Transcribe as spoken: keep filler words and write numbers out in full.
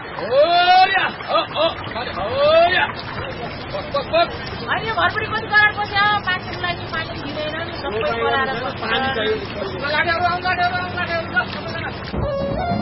अनि घरपट्टि कति करार बस्यो मान्छेको लागि पानी दिँदैन नि सबै कराएर